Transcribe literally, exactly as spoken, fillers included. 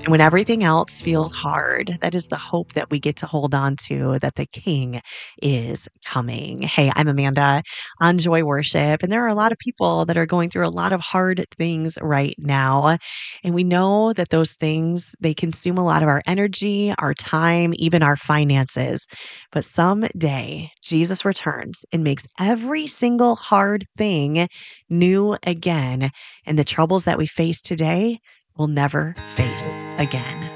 And when everything else feels hard, that is the hope that we get to hold on to, that the King is coming. Hey, I'm Amanda on Joy Worship, and there are a lot of people that are going through a lot of hard things right now. And we know that those things, they consume a lot of our energy, our time, even our finances. But someday Jesus returns and makes every single hard thing new again. And the troubles that we face today, will never face again.